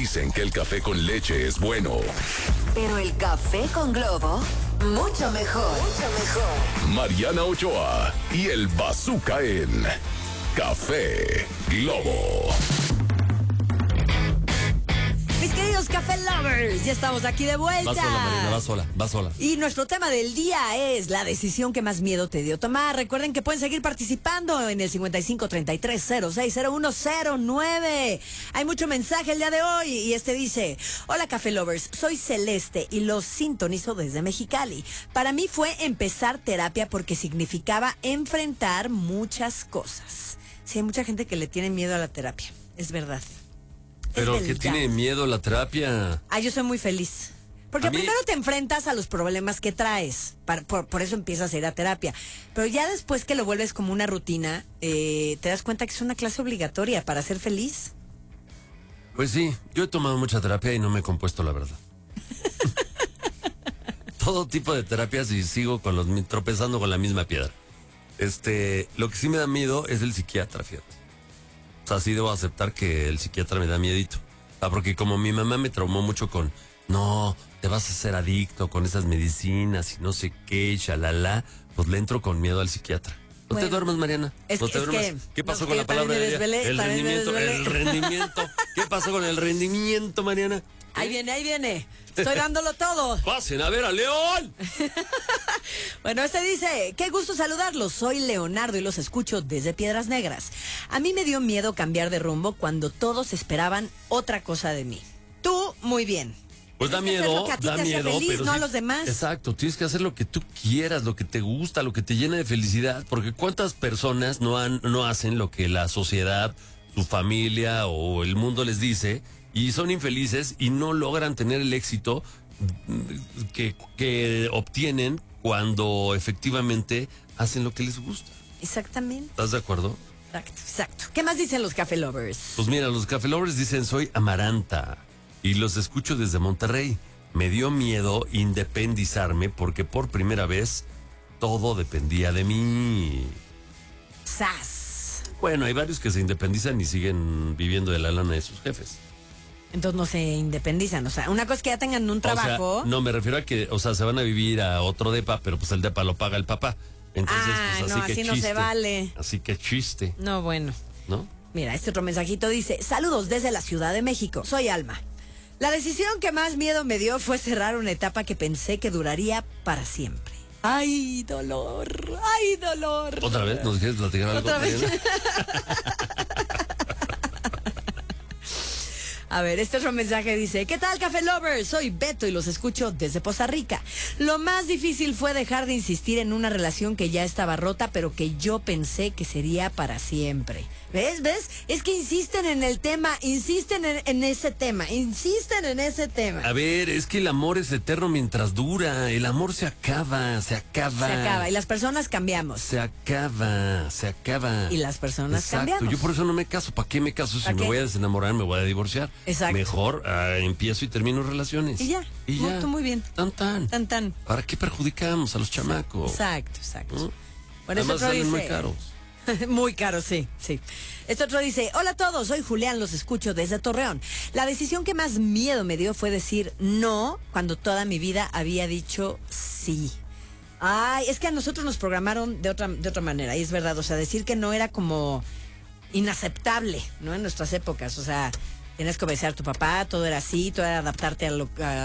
Dicen que el café con leche es bueno. Pero el café con Globo, mucho mejor. Mucho mejor. Mariana Ochoa y el Bazooka en Café Globo. Mis queridos Café Lovers, ya estamos aquí de vuelta. Va sola, Marina, va sola. Y nuestro tema del día es la decisión que más miedo te dio tomar. Recuerden que pueden seguir participando en el 5533060109. Hay mucho mensaje el día de hoy y este dice: hola Café Lovers, soy Celeste y los sintonizo desde Mexicali. Para mí fue empezar terapia porque significaba enfrentar muchas cosas. Sí, hay mucha gente que le tiene miedo a la terapia, es verdad. Pero que tiene miedo la terapia. Yo soy muy feliz. Porque primero te enfrentas a los problemas que traes. Por eso empiezas a ir a terapia. Pero ya después que lo vuelves como una rutina, te das cuenta que es una clase obligatoria para ser feliz. Pues sí, yo he tomado mucha terapia y no me he compuesto, la verdad. Todo tipo de terapias y sigo tropezando con la misma piedra. Lo que sí me da miedo es el psiquiatra, fíjate. O sea, sí debo aceptar que el psiquiatra me da miedito. Porque como mi mamá me traumó mucho con, no, te vas a hacer adicto con esas medicinas y no sé qué, shalala, pues le entro con miedo al psiquiatra. ¿No te duermes, Mariana? ¿No te duermes? ¿Qué pasó con la palabra de ella? El rendimiento. ¿Qué pasó con el rendimiento, Mariana? Ahí viene. Estoy dándolo todo. Pasen a ver a León. Bueno, dice: qué gusto saludarlos. Soy Leonardo y los escucho desde Piedras Negras. A mí me dio miedo cambiar de rumbo cuando todos esperaban otra cosa de mí. Tú, muy bien. Pues da miedo, feliz, pero no sí, a los demás. Exacto, tienes que hacer lo que tú quieras, lo que te gusta, lo que te llena de felicidad, porque cuántas personas no hacen lo que la sociedad, su familia o el mundo les dice y son infelices y no logran tener el éxito que obtienen cuando efectivamente hacen lo que les gusta. Exactamente. ¿Estás de acuerdo? Exacto. ¿Qué más dicen los Café Lovers? Pues mira, los Café Lovers dicen: soy Amaranta y los escucho desde Monterrey. Me dio miedo independizarme porque por primera vez todo dependía de mí. ¡Sas! Bueno, hay varios que se independizan y siguen viviendo de la lana de sus jefes. Entonces no se independizan. O sea, una cosa es que ya tengan un trabajo. O sea, no, me refiero a que, o sea, se van a vivir a otro depa, pero pues el depa lo paga el papá. Entonces, pues así no, que así chiste. no se vale. Así que chiste. No, bueno. ¿No? Mira, este otro mensajito dice: saludos desde la Ciudad de México. Soy Alma. La decisión que más miedo me dio fue cerrar una etapa que pensé que duraría para siempre. ¡Ay, dolor! ¡Ay, dolor! ¿Otra vez? ¿Nos quieres platicar algo? ¿Otra vez? A ver, este otro mensaje dice: ¿qué tal, Café Lovers? Soy Beto y los escucho desde Poza Rica. Lo más difícil fue dejar de insistir en una relación que ya estaba rota, pero que yo pensé que sería para siempre. ¿Ves? Es que insisten en el tema, insisten en ese tema. A ver, es que el amor es eterno mientras dura. El amor se acaba. Y las personas cambiamos. Se acaba. Y las personas cambiamos. Yo por eso no me caso. ¿Para qué me caso? Si me voy a desenamorar, me voy a divorciar. Exacto. Mejor empiezo y termino relaciones. Y ya. Tú muy bien. Tan. ¿Para qué perjudicamos a los chamacos? Exacto. ¿Mm? Bueno, además salen muy caros. Muy caro, sí. Este otro dice: hola a todos, soy Julián, los escucho desde Torreón. La decisión que más miedo me dio fue decir no cuando toda mi vida había dicho sí. Ay, es que a nosotros nos programaron de otra manera, y es verdad, o sea, decir que no era como inaceptable, ¿no? En nuestras épocas, o sea, tienes que obedecer a tu papá, todo era así, todo era adaptarte a